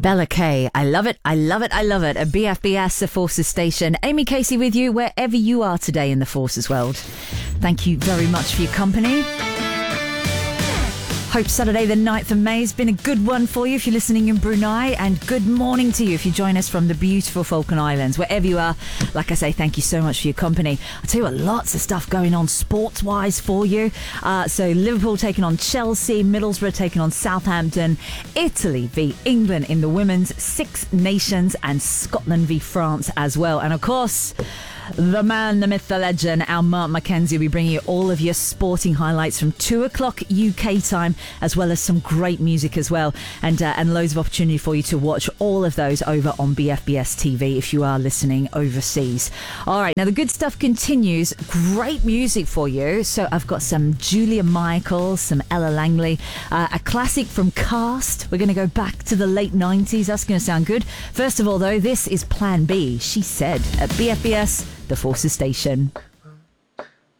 Bella Kay, I love it, I love it, I love it. A BFBS, the Forces Station. Amy Casey with you wherever you are today in the Forces world. Thank you very much for your company. Hope Saturday the 9th of May has been a good one for you if you're listening in Brunei, and good morning to you if you join us from the beautiful Falkland Islands. Wherever you are, like I say, thank you so much for your company. I'll tell you what, lots of stuff going on sports-wise for you. So Liverpool taking on Chelsea, Middlesbrough taking on Southampton, Italy v England in the women's, Six Nations, and Scotland v France as well. And of course, the man, the myth, the legend, our Mark Mackenzie will be bringing you all of your sporting highlights from 2 o'clock UK time, as well as some great music as well, and loads of opportunity for you to watch all of those over on BFBS TV if you are listening overseas. All right, now the good stuff continues. Great music for you. So I've got some Julia Michaels, some Ella Langley, a classic from Cast. We're going to go back to the late 90s. That's going to sound good. First of all, though, this is Plan B, She Said, at BFBS, the Forces Station.